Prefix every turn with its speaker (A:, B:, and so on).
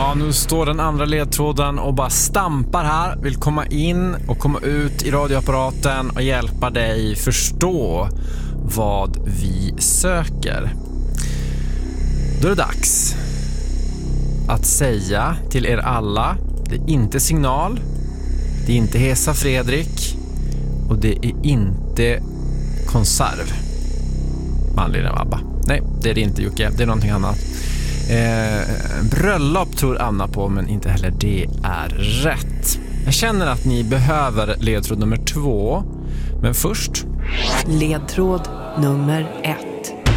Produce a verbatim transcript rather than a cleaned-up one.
A: Ja, nu står den andra ledtråden och bara stampar här. Vill komma in och komma ut i radioapparaten och hjälpa dig förstå vad vi söker. Då är det dags att säga till er alla: det är inte Signal, det är inte Hesa Fredrik och det är inte Konserv. Manlig av ABBA. Nej, det är det inte, Jocke. Det är någonting annat. Eh, bröllop tror Anna på, men inte heller det är rätt. Jag känner att ni behöver ledtråd nummer två. Men först...
B: Ledtråd nummer ett.